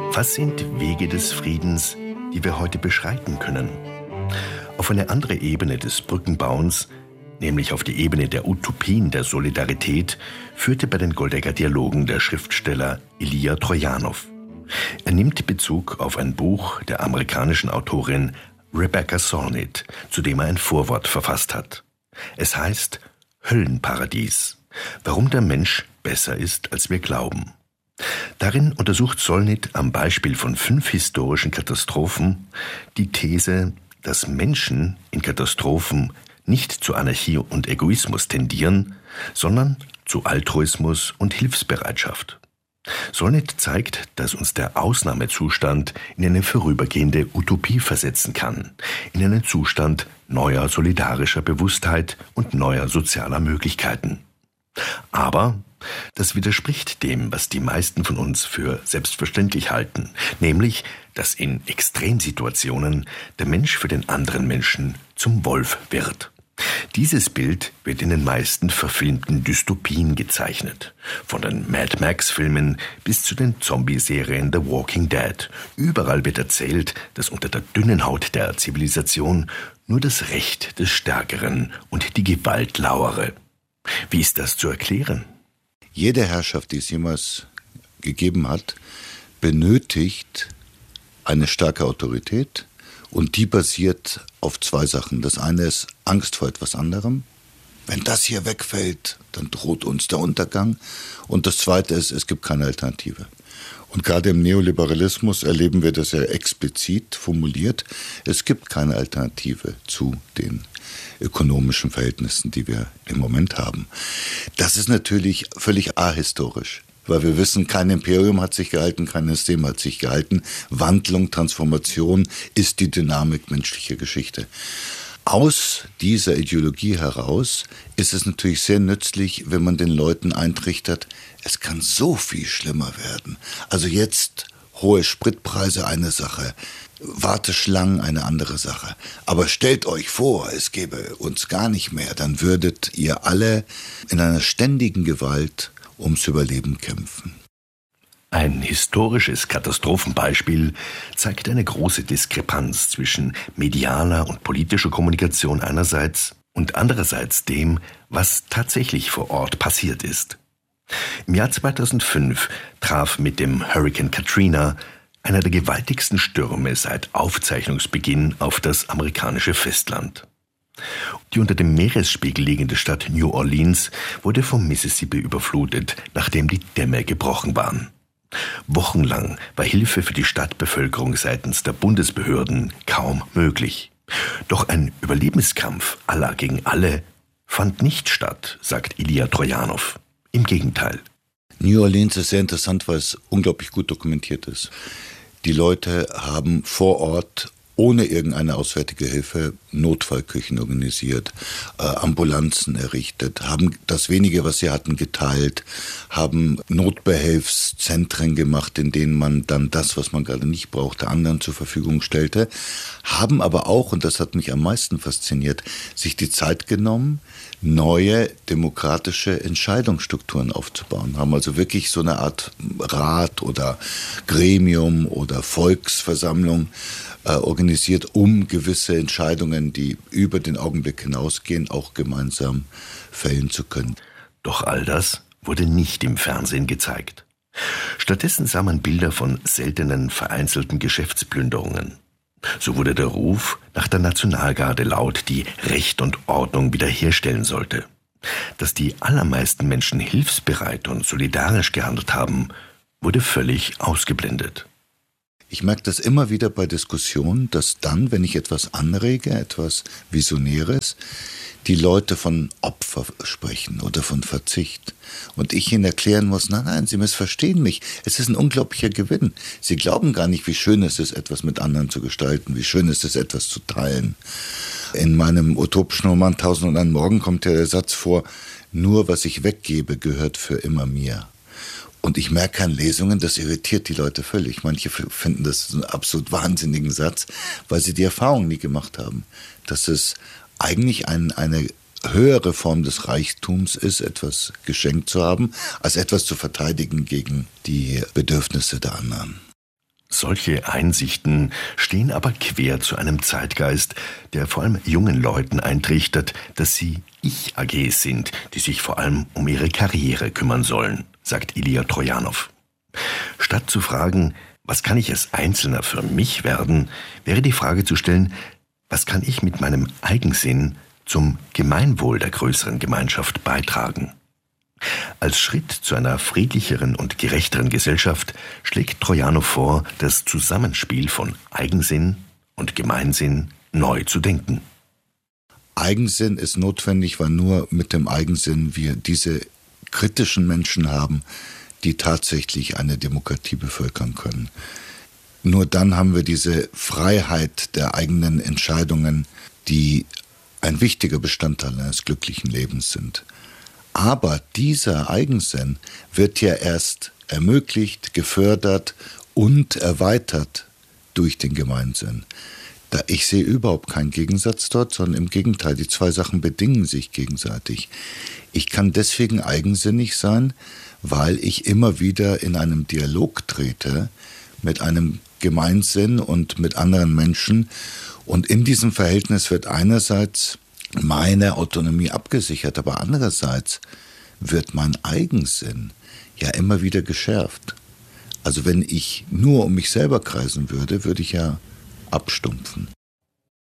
Was sind Wege des Friedens, die wir heute beschreiten können? Auf eine andere Ebene des Brückenbauens, nämlich auf die Ebene der Utopien der Solidarität, führte bei den Goldegger-Dialogen der Schriftsteller Ilija Trojanow. Er nimmt Bezug auf ein Buch der amerikanischen Autorin Rebecca Solnit, zu dem er ein Vorwort verfasst hat. Es heißt Höllenparadies, warum der Mensch besser ist, als wir glauben. Darin untersucht Solnit am Beispiel von 5 historischen Katastrophen die These, dass Menschen in Katastrophen nicht zu Anarchie und Egoismus tendieren, sondern zu Altruismus und Hilfsbereitschaft. Solnit zeigt, dass uns der Ausnahmezustand in eine vorübergehende Utopie versetzen kann, in einen Zustand neuer solidarischer Bewusstheit und neuer sozialer Möglichkeiten. Aber das widerspricht dem, was die meisten von uns für selbstverständlich halten, nämlich, dass in Extremsituationen der Mensch für den anderen Menschen zum Wolf wird. Dieses Bild wird in den meisten verfilmten Dystopien gezeichnet. Von den Mad Max-Filmen bis zu den Zombie-Serien The Walking Dead. Überall wird erzählt, dass unter der dünnen Haut der Zivilisation nur das Recht des Stärkeren und die Gewalt lauere. Wie ist das zu erklären? Jede Herrschaft, die es jemals gegeben hat, benötigt eine starke Autorität. Und die basiert auf 2 Sachen. Das eine ist Angst vor etwas anderem. Wenn das hier wegfällt, dann droht uns der Untergang. Und das zweite ist, es gibt keine Alternative. Und gerade im Neoliberalismus erleben wir das ja explizit formuliert. Es gibt keine Alternative zu den ökonomischen Verhältnissen, die wir im Moment haben. Das ist natürlich völlig ahistorisch. Weil wir wissen, kein Imperium hat sich gehalten, kein System hat sich gehalten. Wandlung, Transformation ist die Dynamik menschlicher Geschichte. Aus dieser Ideologie heraus ist es natürlich sehr nützlich, wenn man den Leuten eintrichtert, es kann so viel schlimmer werden. Also jetzt hohe Spritpreise eine Sache, Warteschlangen eine andere Sache. Aber stellt euch vor, es gäbe uns gar nicht mehr, dann würdet ihr alle in einer ständigen Gewalt ums Überleben kämpfen. Ein historisches Katastrophenbeispiel zeigt eine große Diskrepanz zwischen medialer und politischer Kommunikation einerseits und andererseits dem, was tatsächlich vor Ort passiert ist. Im Jahr 2005 traf mit dem Hurrikan Katrina einer der gewaltigsten Stürme seit Aufzeichnungsbeginn auf das amerikanische Festland. Die unter dem Meeresspiegel liegende Stadt New Orleans wurde vom Mississippi überflutet, nachdem die Dämme gebrochen waren. Wochenlang war Hilfe für die Stadtbevölkerung seitens der Bundesbehörden kaum möglich. Doch ein Überlebenskampf aller gegen alle fand nicht statt, sagt Ilija Trojanow. Im Gegenteil. New Orleans ist sehr interessant, weil es unglaublich gut dokumentiert ist. Die Leute haben vor Ort ohne irgendeine auswärtige Hilfe Notfallküchen organisiert, Ambulanzen errichtet, haben das wenige, was sie hatten, geteilt, haben Notbehelfszentren gemacht, in denen man dann das, was man gerade nicht brauchte, anderen zur Verfügung stellte, haben aber auch, und das hat mich am meisten fasziniert, sich die Zeit genommen, neue demokratische Entscheidungsstrukturen aufzubauen, haben also wirklich so eine Art Rat oder Gremium oder Volksversammlung organisiert, um gewisse Entscheidungen, die über den Augenblick hinausgehen, auch gemeinsam fällen zu können. Doch all das wurde nicht im Fernsehen gezeigt. Stattdessen sah man Bilder von seltenen, vereinzelten Geschäftsplünderungen. So wurde der Ruf nach der Nationalgarde laut, die Recht und Ordnung wiederherstellen sollte. Dass die allermeisten Menschen hilfsbereit und solidarisch gehandelt haben, wurde völlig ausgeblendet. Ich merke das immer wieder bei Diskussionen, dass dann, wenn ich etwas anrege, etwas Visionäres, die Leute von Opfer sprechen oder von Verzicht. Und ich ihnen erklären muss, nein, Sie missverstehen mich. Es ist ein unglaublicher Gewinn. Sie glauben gar nicht, wie schön es ist, etwas mit anderen zu gestalten, wie schön es ist, etwas zu teilen. In meinem utopischen Roman 1001 Morgen kommt ja der Satz vor, nur was ich weggebe, gehört für immer mir. Und ich merke an Lesungen, das irritiert die Leute völlig. Manche finden das einen absolut wahnsinnigen Satz, weil sie die Erfahrung nie gemacht haben, dass es eigentlich eine höhere Form des Reichtums ist, etwas geschenkt zu haben, als etwas zu verteidigen gegen die Bedürfnisse der anderen. Solche Einsichten stehen aber quer zu einem Zeitgeist, der vor allem jungen Leuten eintrichtert, dass sie Ich-AGs sind, die sich vor allem um ihre Karriere kümmern sollen, sagt Ilya Trojanow. Statt zu fragen, was kann ich als Einzelner für mich werden, wäre die Frage zu stellen, was kann ich mit meinem Eigensinn zum Gemeinwohl der größeren Gemeinschaft beitragen? Als Schritt zu einer friedlicheren und gerechteren Gesellschaft schlägt Trojanow vor, das Zusammenspiel von Eigensinn und Gemeinsinn neu zu denken. Eigensinn ist notwendig, weil nur mit dem Eigensinn wir diese kritischen Menschen haben, die tatsächlich eine Demokratie bevölkern können. Nur dann haben wir diese Freiheit der eigenen Entscheidungen, die ein wichtiger Bestandteil eines glücklichen Lebens sind. Aber dieser Eigensinn wird ja erst ermöglicht, gefördert und erweitert durch den Gemeinsinn. Ich sehe überhaupt keinen Gegensatz dort, sondern im Gegenteil, die zwei Sachen bedingen sich gegenseitig. Ich kann deswegen eigensinnig sein, weil ich immer wieder in einem Dialog trete mit einem Gemeinsinn und mit anderen Menschen. Und in diesem Verhältnis wird einerseits meine Autonomie abgesichert, aber andererseits wird mein Eigensinn ja immer wieder geschärft. Also wenn ich nur um mich selber kreisen würde, würde ich ja abstumpfen.